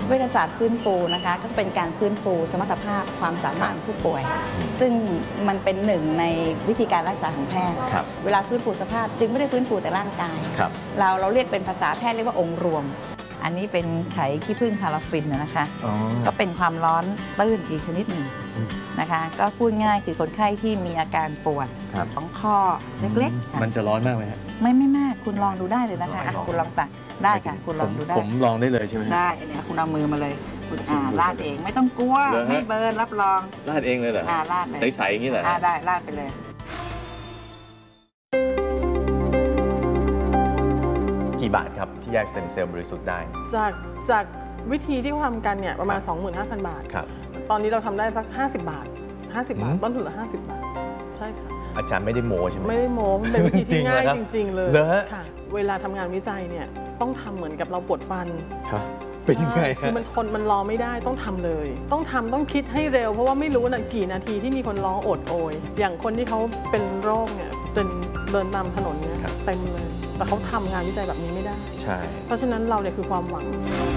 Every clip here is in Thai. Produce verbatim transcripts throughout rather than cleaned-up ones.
เวชศาสตร์ฟื้นฟูนะคะก็เป็นการฟื้นฟูสมรรถภาพความสามารถของผู้ป่วยซึ่งมันเป็นหนึ่งในวิธีการรักษาของแพทย์เวลาฟื้นฟูสภาพจึงไม่ได้ฟื้นฟูแต่ร่างกายเราเราเรียกเป็นภาษาแพทย์เรียกว่าองค์รวมอันนี้เป็นไขขี้ผึ้งพาราฟินนะคะก็เป็นความร้อนตื้นอีกชนิดหนึ่งนะคะก็พูดง่ายคือคนไข้ที่มีอาการปวดของคอเล็กๆมันจะร้อนมากไหมครับไม่ไม่มากคุณลองดูได้เลยนะคะคุณลองตักได้ค่ะคุณลองดูได้ผมลองได้เลยใช่ไหมได้เนี่ยคุณเอามือมาเลยคุณอ่าลาดเองไม่ต้องกลัวไม่เบิร์นรับรองลาดเองเลยเหรออ่าลาดเลยใสๆอย่างนี้เหรออ่าได้ลาดไปเลยกี่บาทครับที่แยกสเต็มเซลล์บริสุทธิ์ได้จากจากวิธีที่เขาทำกันเนี่ยประมาณ สองหมื่นห้าพัน บาทครับตอนนี้เราทำได้สักห้าสิบบาทห้าสิบบาทต้นทุนละห้าสิบบาทใช่ค่ะอาจารย์ไม่ได้โม้ใช่ไหมไม่ได้โม้เป็นวิธีที่ง่ายจริงๆเลยค่ะเวลาทำงานวิจัยเนี่ยต้องทำเหมือนกับเราปวดฟันเป็นยังไงคือมันทนมันรอไม่ได้ต้องทำเลยต้องทำต้องคิดให้เร็วเพราะว่าไม่รู้นะกี่นาทีที่มีคนร้องโอดโอยอย่างคนที่เขาเป็นโรคเนี่ยเดินเดินตามถนนเนี่ยเต็มเลยแต่เขาทำงานวิจัยแบบนี้ไม่ได้ใช่เพราะฉะนั้นเราเนี่ยคือความหวัง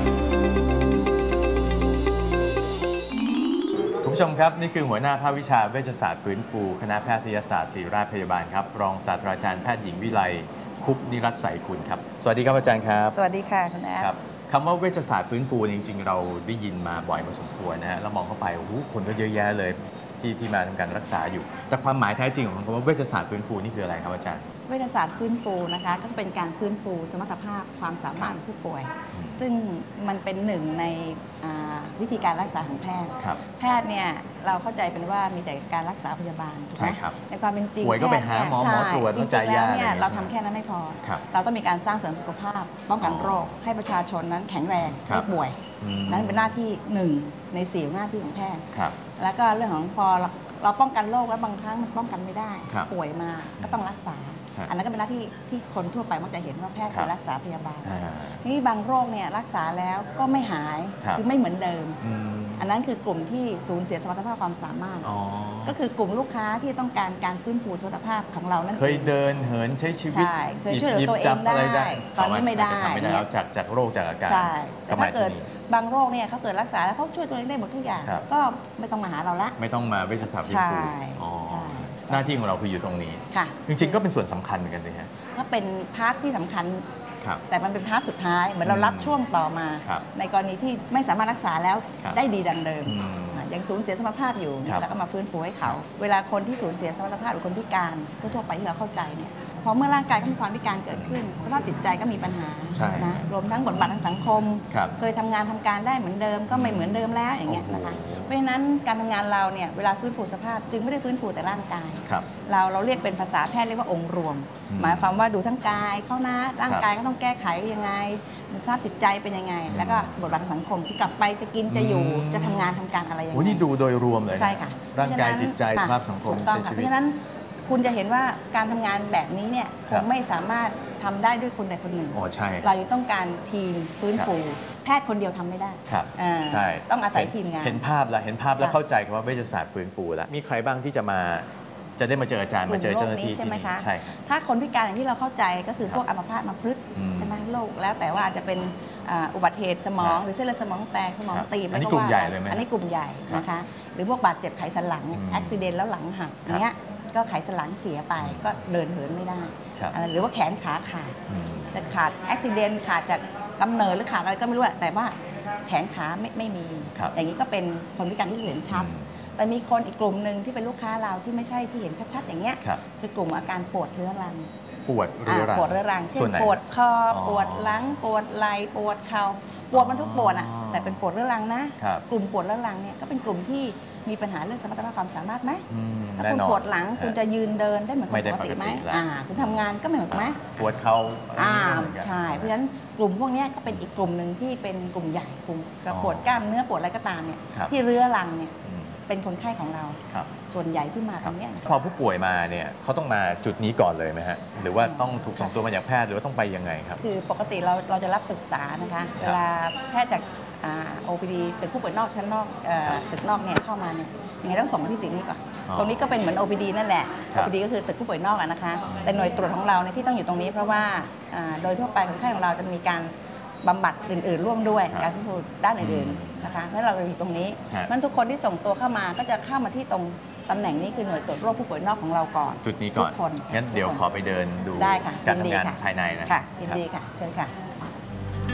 คุณผู้ชมครับนี่คือหัวหน้าภาควิชาเวชศาสตร์ฟื้นฟูคณะแพทยศาสตร์ศิริราชพยาบาลครับรองศาสตราจารย์แพทย์หญิงวิไลคุปนิรัตน์ใสคุณครับสวัสดีครับอาจารย์ครับสวัสดีค่ะคุณแอฟคำว่าเวชศาสตร์ฟื้นฟูจริงๆเราได้ยินมาบ่อยพอสมควรนะฮะแล้วมองเข้าไปโอ้โหคนก็เยอะแยะเลยที่ที่มาทำการรักษาอยู่แต่ความหมายแท้จริงของคำว่าเวชศาสตร์ฟื้นฟูนี่คืออะไรครับอาจารย์เวชศาสตร์ฟื้นฟูนะคะก็เป็นการฟื้นฟูสมรรถภาพความสามารถของผู้ป่วยซึ่งมันเป็นหนึ่งในวิธีการรักษาของแพทย์แพทย์เนี่ยเราเข้าใจเป็นว่ามีแต่การรักษาพยาบาลถูกไหมในความเป็นจริงป่วยก็ไปหาหมอหมอตรวจจริงๆแล้วเนี่ยเราทำแค่นั้นไม่พอเราต้องมีการสร้างเสริมสุขภาพป้องกันโรคให้ประชาชนนั้นแข็งแรงไม่ป่วยนั้นเป็นหน้าที่หนึ่งในสี่หน้าที่ของแพทย์แล้วก็เรื่องของพอเราป้องกันโรคแล้วบางครั้งมันป้องกันไม่ได้ป่วยมาก็ต้องรักษาอันนั้นก็เป็นหน้าที่ที่คนทั่วไปมักจะเห็นว่าแพทย์ไปรักษาพยาบาลนี่บางโรคเนี่ยรักษาแล้วก็ไม่หายคือไม่เหมือนเดิมอันนั้นคือกลุ่มที่สูญเสียสมรรถภาพความสามารถก็คือกลุ่มลูกค้าที่ต้องการการฟื้นฟูสมรรถภาพของเรานั่นเองเคยเดินเหินใช้ชีวิตเคยช่วยเหลือตัวเองได้ตอนนี้ไม่ได้ไม่ได้แล้วจากจากโรคจากอาการใช่แต่ถ้าเกิดบางโรคเนี่ยเขาเกิดรักษาแล้วเขาช่วยตัวเองได้หมดทุกอย่างก็ไม่ต้องมาหาเราละไม่ต้องมาเวชศาสตร์ฟื้นฟูหน้าที่ของเราคืออยู่ตรงนี้จริงๆก็เป็นส่วนสำคัญเหมือนกันเลยฮะก็เป็นพาร์ทที่สำคัญแต่มันเป็นพาร์ทสุดท้ายเหมือนเรารับช่วงต่อมาในกรณีที่ไม่สามารถรักษาแล้วได้ดีดังเดิมยังสูญเสียสมรรถภาพอยู่แล้วก็มาฟื้นฟูให้เขาเวลาคนที่สูญเสียสมรรถภาพหรือคนพิการทั่วไปที่เราเข้าใจเนี่ยพอเมื่อร่างกายเขามีความพิการเกิดขึ้นสภาพจิตใจก็มีปัญหานะรวมทั้งบทบาททางสังคมเคยทำงานทำการได้เหมือนเดิมก็ไม่เหมือนเดิมแล้วอย่างเงี้ยนะคะเพราะฉะนั้นการทำงานเราเนี่ยเวลาฟื้นฟูสภาพจึงไม่ได้ฟื้นฟูแต่ร่างกายเราเราเรียกเป็นภาษาแพทย์เรียกว่าองค์รวมหมายความว่าดูทั้งกายเขานะร่างกายก็ต้องแก้ไขยังไงสภาพจิตใจเป็นยังไงแล้วก็บทบาททางสังคมคือกลับไปจะกินจะอยู่จะทำงานทำการอะไรยังไงนี่ดูโดยรวมเลยใช่ค่ะร่างกายจิตใจสภาพสังคมใช้ชีวิตเพราะฉะนั้นคุณจะเห็นว่าการทำงานแบบนี้เนี่ยคงไม่สามารถทำได้ด้วยคนใดคนหนึ่งเราจะต้องการทีมฟื้นฟูแพทย์คนเดียวทำไม่ได้ใช่ต้องอาศัยทีมงานเห็นภาพแล้วเห็นภาพแล้วเข้าใจว่าเวชศาสตร์ฟื้นฟูแล้วมีใครบ้างที่จะมาจะได้มาเจออาจารย์มาเจอเจ้าหน้าที่ใช่ไหมคะใช่ถ้าคนพิการอย่างที่เราเข้าใจก็คือพวกอัมพาตอัมพฤกษ์ใช่ไหมโรคแล้วแต่ว่าอาจจะเป็นอุบัติเหตุสมองหรือเส้นเลือดสมองแตกสมองตีบอันนี้กลุ่มใหญ่เลยไหมอันนี้กลุ่มใหญ่นะคะหรือพวกบาดเจ็บไขสันหลังอุบิเหตุแล้วหลังหักอย่างเงี้ยก็ไขสันหลังเสียไปก็เดินเหินไม่ได้หรือว่าแขนขาขาดจะขาดอุบิเหตุขาดจากกำเนิดหรือขาดอะไรก็ไม่รู้แต่ว่าแขนขาไม่ไม่มีอย่างนี้ก็เป็นคนพิการที่เห็นชัดแต่มีคนอีกกลุ่มหนึ่งที่เป็นลูกค้าเราที่ไม่ใช่ที่เห็นชัดๆอย่างเงี้ยคือกลุ่มอาการปวดเรื้อรังปวดเรื้อรังปวดเรื้อรังเช่นปวดคอปวดหลังปวดไหล่ปวดเข่าปวดมันทุกปวดอ่ะแต่เป็นปวดเรื้อรังนะกลุ่มปวดเรื้อรังเนี่ยก็เป็นกลุ่มที่มีปัญหาเรื่องสมรรถภาพความสามารถไหมถ้าคุณปวดหลังคุณจะยืนเดินได้เหมือนปกติไหมคุณทำงานก็ไม่เหมือนไหมปวดเข่าใช่เพราะฉะนั้นกลุ่มพวกนี้ก็เป็นอีกกลุ่มหนึ่งที่เป็นกลุ่มใหญ่กลุ่มปวดกล้ามเนื้อปวดอะไรก็ตามเนี่ยที่เรื้อรังเนี่ยเป็นคนไข้ของเราส่วนใหญ่ที่มาตรงนี้พอผู้ป่วยมาเนี่ยเขาต้องมาจุดนี้ก่อนเลยไหมฮะหรือว่าต้องถูกส่งตัวมาจากแพทย์หรือว่าต้องไปยังไงครับคือปกติเราเราจะรับปรึกษานะคะเวลาแพทย์จาก โอ พี ดี ตึกผู้ป่วยนอกชั้นนอกตึกนอกเนี่ยเข้ามาเนี่ยยังไงต้องส่งมาที่ตึกนี้ก่อนตรงนี้ก็เป็นเหมือน โอ พี ดี นั่นแหละ โอ พี ดี ก็คือตึกผู้ป่วยนอกนะคะแต่หน่วยตรวจของเราเนี่ยที่ต้องอยู่ตรงนี้เพราะว่าโดยทั่วไปคนไข้ของเราจะมีการบำบัดอื่นๆร่วมด้วยครับการฟื้นฟูด้านอื่นๆนะคะแล้วเราอยู่ตรงนี้ฮะมันทุกคนที่ส่งตัวเข้ามาก็จะเข้ามาที่ตรงตำแหน่งนี้คือหน่วยตรวจโรคผู้ป่วยนอกของเราก่อนจุดนี้ก่อนทุกคนงั้นเดี๋ยวขอไปเดินดูได้ค่ะการยินดีทำงานค่ะภายในนะค่ะยินครับดีค่ะเชิญค่ะ